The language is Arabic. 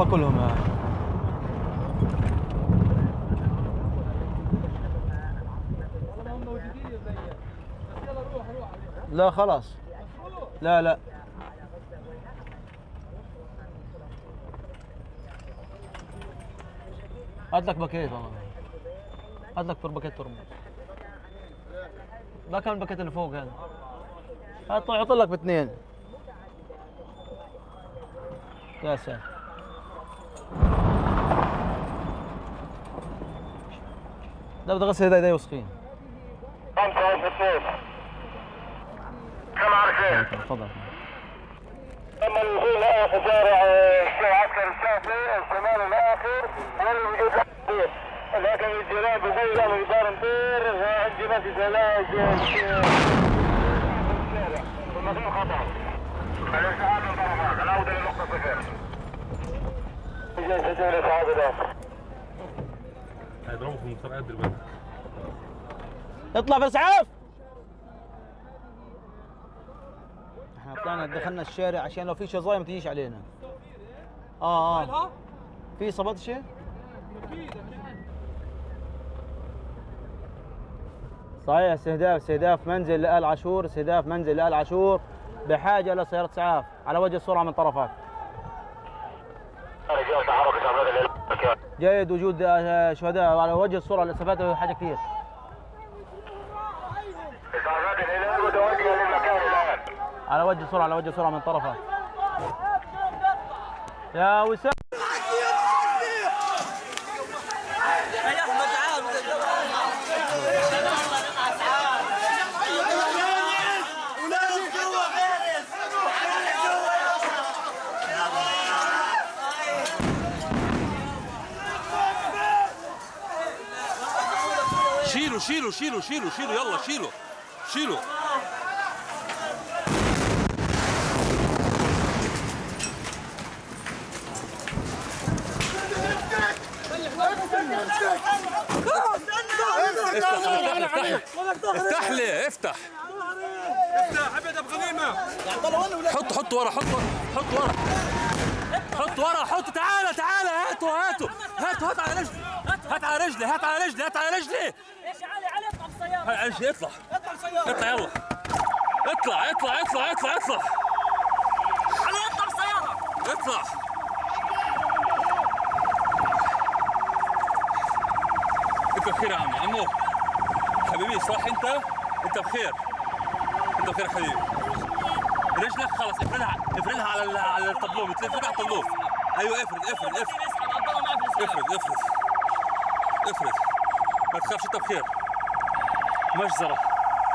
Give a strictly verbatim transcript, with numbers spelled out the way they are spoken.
والله كلهم يعني. لا خلاص. لا لا هات لك باكيت والله. هات لك باكيت ترمس. ما كان الباكيت اللي فوق هذا. هات يحط لك باثنين. يا ساتر. لا بدي اغسل ايدي وسخين. خمسة وستين. كم عارفين؟ تفضل. تم الوصول لآخر شارع العسكري الشافعي الشمال الآخر والوجود الأخير. لكن الجيران بيقول له يدار نطير عندنا في ثلاث الشارع. المكان خطأ. الإسعاف من طرفات العودة لنقطة صفر. جاي سجل إسعاف الآخر. هيضربوا في المختار قد البلد. اطلع في اسعاف. احنا طلعنا دخلنا الشارع عشان لو في شظايا ما تجيش علينا. اه اه في صبت شيء؟ صحيح. استهداف استهداف منزل لآل عاشور، استهداف منزل لآل عاشور بحاجة لسيارة اسعاف على وجه السرعة من طرفك. جيد وجود شهداء على وجه السرعة. الإسعافات حاجة كثير. على وجه السرعة على وجه السرعة من طرفك. يا وسام. شيلوا شيلوا شيلوا شيلوا شيلوا يلا شيلوا شيلوا. افتح لي افتح افتح ابد ابو غنيمه. حط حط ورا حط حط ورا حط ورا حط. تعالى تعالى هاتوا هاتوا هاتوا هات على رجلي هات على رجلي هات على رجلي هات على رجلي. ايش يا علي علي اطلع بالسياره. على رجلي اطلع اطلع بالسياره اطلع يلا اطلع اطلع اطلع اطلع اطلع علي اطلع بالسياره اطلع. انت بخير يا عمو. عمو حبيبي صح انت انت بخير انت بخير يا حبيبي. رجلك خلص افردها افردها على على الطابلوه مثل افردها على الطابلوه. ايوه افرد افرد افرد افرد افرد افرد ما تخافش انت بخير. مجزره